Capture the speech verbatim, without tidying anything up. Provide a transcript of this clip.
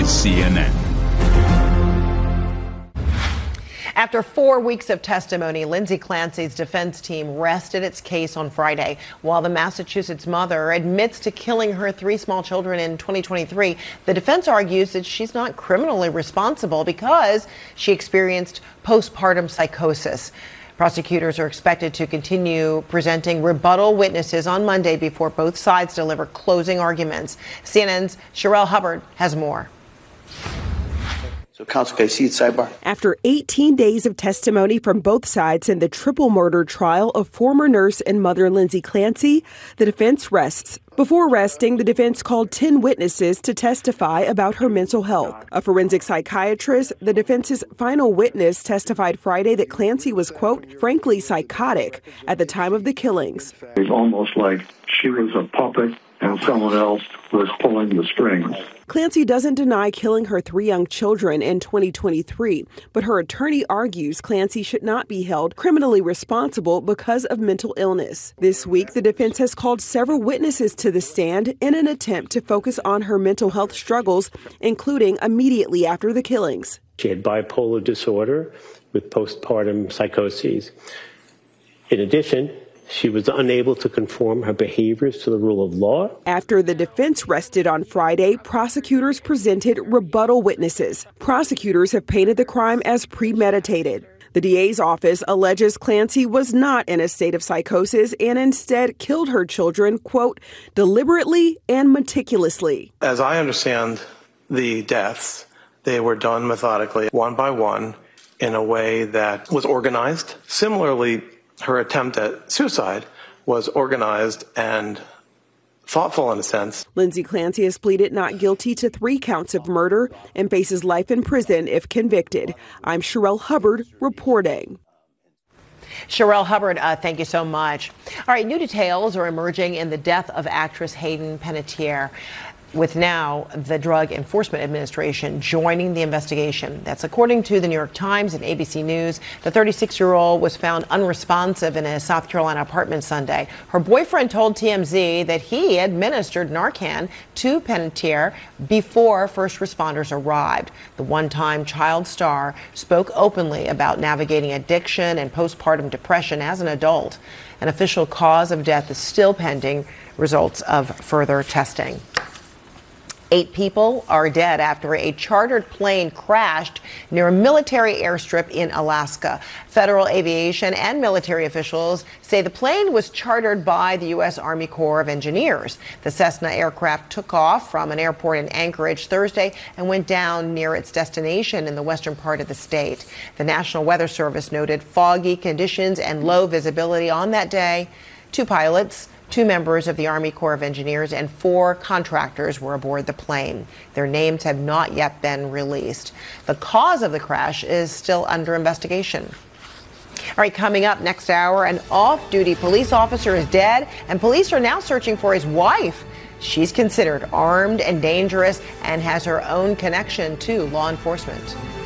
is C N N. After four weeks of testimony, Lindsay Clancy's defense team rested its case on Friday. While the Massachusetts mother admits to killing her three small children in twenty twenty-three, the defense argues that she's not criminally responsible because she experienced postpartum psychosis. Prosecutors are expected to continue presenting rebuttal witnesses on Monday before both sides deliver closing arguments. C N N's Sherelle Hubbard has more. So, Counsel, can I see it sidebar? After eighteen days of testimony from both sides in the triple murder trial of former nurse and mother Lindsay Clancy, the defense rests. Before resting, the defense called ten witnesses to testify about her mental health. A forensic psychiatrist, the defense's final witness, testified Friday that Clancy was, quote, frankly psychotic at the time of the killings. It was almost like she was a puppet and someone else was pulling the strings. Clancy doesn't deny killing her three young children in twenty twenty-three, but her attorney argues Clancy should not be held criminally responsible because of mental illness. This week, the defense has called several witnesses to the stand in an attempt to focus on her mental health struggles, including immediately after the killings. She had bipolar disorder with postpartum psychoses. In addition, she was unable to conform her behaviors to the rule of law. After the defense rested on Friday, prosecutors presented rebuttal witnesses. Prosecutors have painted the crime as premeditated. The D A's office alleges Clancy was not in a state of psychosis and instead killed her children, quote, deliberately and meticulously. As I understand the deaths, they were done methodically, one by one, in a way that was organized. Similarly, her attempt at suicide was organized and thoughtful in a sense. Lindsay Clancy has pleaded not guilty to three counts of murder and faces life in prison if convicted. I'm Sherelle Hubbard reporting. Sherelle Hubbard, uh, thank you so much. All right, new details are emerging in the death of actress Hayden Panettiere, with now the Drug Enforcement Administration joining the investigation. That's according to the New York Times and A B C News. The thirty-six-year-old was found unresponsive in a South Carolina apartment Sunday. Her boyfriend told T M Z that he administered Narcan to Panettiere before first responders arrived. The one-time child star spoke openly about navigating addiction and postpartum depression as an adult. An official cause of death is still pending results of further testing. Eight people are dead after a chartered plane crashed near a military airstrip in Alaska. Federal aviation and military officials say the plane was chartered by the U S Army Corps of Engineers. The Cessna aircraft took off from an airport in Anchorage Thursday and went down near its destination in the western part of the state. The National Weather Service noted foggy conditions and low visibility on that day. Two pilots, two members of the Army Corps of Engineers, and four contractors were aboard the plane. Their names have not yet been released. The cause of the crash is still under investigation. All right, coming up next hour, an off-duty police officer is dead, and police are now searching for his wife. She's considered armed and dangerous and has her own connection to law enforcement.